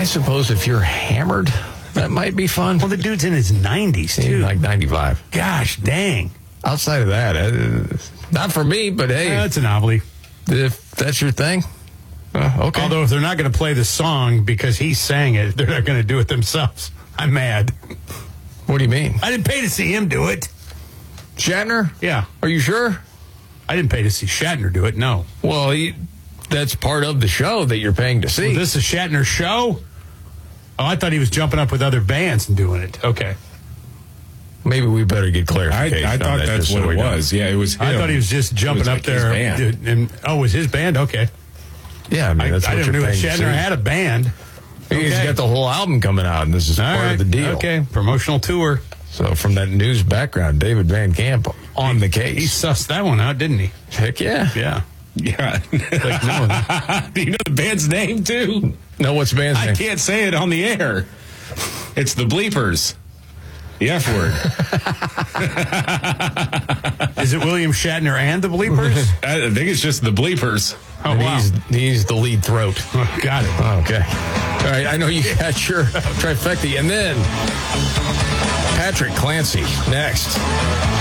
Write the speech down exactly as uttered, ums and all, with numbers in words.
I suppose if you're hammered, that might be fun. Well, the dude's in his nineties, too. He's like ninety-five. Gosh, dang. Outside of that, uh, not for me, but hey. That's a novelty. If that's your thing, uh, okay. Although if they're not going to play the song because he sang it, they're not going to do it themselves. I'm mad. What do you mean? I didn't pay to see him do it. Shatner? Yeah. Are you sure? I didn't pay to see Shatner do it, no. Well, he, that's part of the show that you're paying to see. Was this a Shatner show? Oh, I thought he was jumping up with other bands and doing it. Okay. Maybe we better get I, clarification. I thought that that's just what so it we know. was. Yeah, it was him. I thought he was just jumping was up like his there. band. Dude, and, oh, it was his band? Okay. Yeah, I mean, I, that's I what didn't you're know paying to Shatner see. had a band. He's Okay. got the whole album coming out, and this is All part right. of the deal. Okay, promotional tour. So from that news background, David Van Camp on the case. He sussed that one out, didn't he? Heck yeah. Yeah. Yeah. Like, no, Do you know the band's name, too? No, what's the band's I name? can't say it on the air. It's the Bleepers. The F word. is it William Shatner and the Bleepers? I think it's just the Bleepers. Oh, And wow. he's, he's the lead throat. Oh, got it. Okay. All right, I know you got your trifecta. And then Patrick Clancy next.